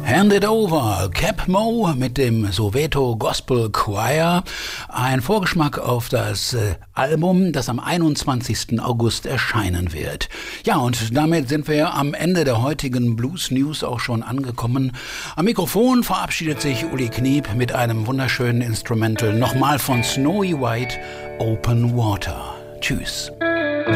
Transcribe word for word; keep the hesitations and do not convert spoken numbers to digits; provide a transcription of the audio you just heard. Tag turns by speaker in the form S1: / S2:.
S1: Hand It Over, Cap Mo mit dem Soweto Gospel Choir. Ein Vorgeschmack auf das äh, Album, das am einundzwanzigsten August erscheinen wird. Ja, und damit sind wir am Ende der heutigen Blues News auch schon angekommen. Am Mikrofon verabschiedet sich Uli Kniep mit einem wunderschönen Instrumental. Nochmal von Snowy White, Open Water. Tschüss.